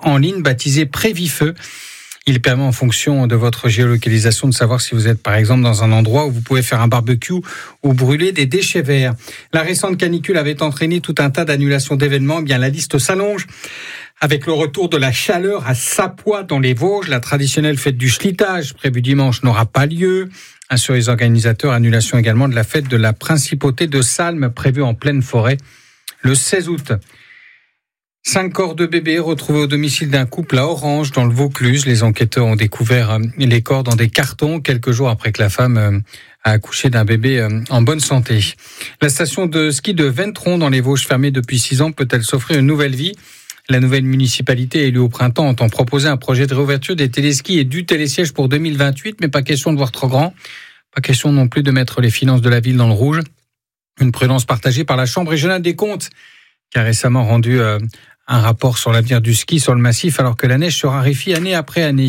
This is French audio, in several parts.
en ligne baptisé Prévifeu. Il permet en fonction de votre géolocalisation de savoir si vous êtes par exemple dans un endroit où vous pouvez faire un barbecue ou brûler des déchets verts. La récente canicule avait entraîné tout un tas d'annulations d'événements. Eh bien, la liste s'allonge. Avec le retour de la chaleur à Sapois dans les Vosges, la traditionnelle fête du schlittage prévue dimanche n'aura pas lieu. Sur les organisateurs, annulation également de la fête de la principauté de Salmes prévue en pleine forêt le 16 août. 5 corps de bébés retrouvés au domicile d'un couple à Orange, dans le Vaucluse. Les enquêteurs ont découvert les corps dans des cartons quelques jours après que la femme a accouché d'un bébé en bonne santé. La station de ski de Ventron dans les Vosges, fermée depuis 6 ans, peut-elle s'offrir une nouvelle vie ? La nouvelle municipalité élue au printemps entend proposer un projet de réouverture des téléskis et du télésiège pour 2028, mais pas question de voir trop grand. Pas question non plus de mettre les finances de la ville dans le rouge. Une prudence partagée par la Chambre régionale des comptes, qui a récemment rendu un rapport sur l'avenir du ski sur le massif, alors que la neige se raréfie année après année.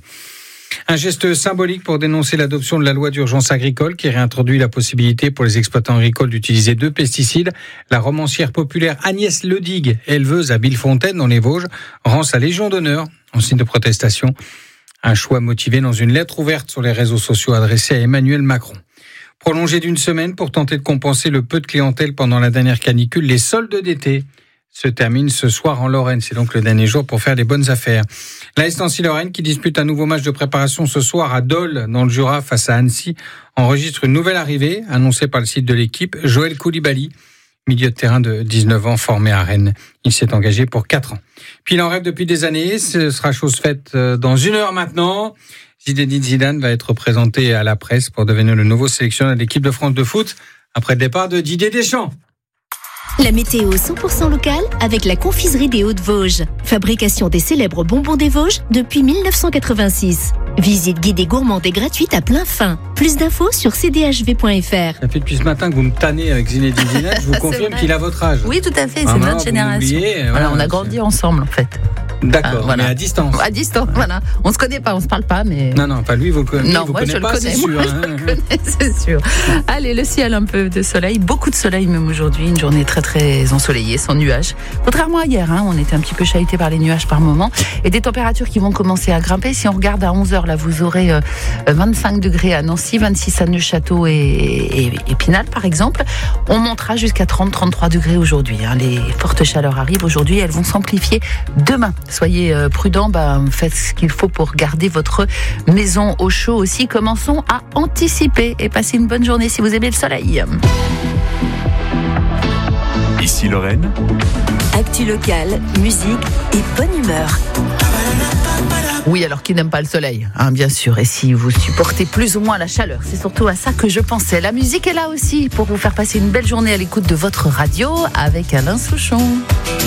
Un geste symbolique pour dénoncer l'adoption de la loi d'urgence agricole qui réintroduit la possibilité pour les exploitants agricoles d'utiliser 2 pesticides. La romancière populaire Agnès Ledigue, éleveuse à Billefontaine dans les Vosges, rend sa Légion d'honneur en signe de protestation. Un choix motivé dans une lettre ouverte sur les réseaux sociaux adressée à Emmanuel Macron. Prolongé d'une semaine pour tenter de compenser le peu de clientèle pendant la dernière canicule, les soldes d'été se terminent ce soir en Lorraine. C'est donc le dernier jour pour faire les bonnes affaires. L'AS Nancy-Lorraine, qui dispute un nouveau match de préparation ce soir à Dole, dans le Jura, face à Annecy, enregistre une nouvelle arrivée, annoncée par le site de l'équipe, Joël Koulibaly, milieu de terrain de 19 ans, formé à Rennes. Il s'est engagé pour 4 ans. Puis il en rêve depuis des années, ce sera chose faite dans 1 heure maintenant. Zinedine Zidane va être présenté à la presse pour devenir le nouveau sélectionneur de l'équipe de France de foot, après le départ de Didier Deschamps. La météo 100% locale avec la confiserie des Hauts-de-Vosges. Fabrication des célèbres bonbons des Vosges depuis 1986. Visite guidée gourmande et gratuite à plein fin. Plus d'infos sur cdhv.fr. Ça fait depuis ce matin que vous me tannez avec Zinedine Zidane. Je vous confirme qu'il a votre âge. Oui, tout à fait, c'est notre génération. Voilà, on a grandi ensemble en fait. D'accord, voilà. Mais à distance. À distance, voilà. On se connaît pas, on se parle pas, mais. Non, enfin lui, vous le connaissez. Non, moi je le connais, je le connais, c'est sûr. Allez, le ciel, un peu de soleil, beaucoup de soleil même aujourd'hui, une journée très très ensoleillée, sans nuages. Contrairement à hier, on était un petit peu chahuté par les nuages par moment, et des températures qui vont commencer à grimper. Si on regarde à 11h, là, vous aurez 25 degrés à Nancy, 26 à Neuchâteau et Épinal, par exemple. On montera jusqu'à 30-33 degrés aujourd'hui. Les fortes chaleurs arrivent aujourd'hui, elles vont s'amplifier demain. Soyez prudents, faites ce qu'il faut pour garder votre maison au chaud aussi. Commençons à anticiper et passez une bonne journée si vous aimez le soleil. Ici Lorraine. Actu locale, musique et bonne humeur. Oui, alors qui n'aime pas le soleil, bien sûr. Et si vous supportez plus ou moins la chaleur, c'est surtout à ça que je pensais. La musique est là aussi pour vous faire passer une belle journée à l'écoute de votre radio avec Alain Souchon.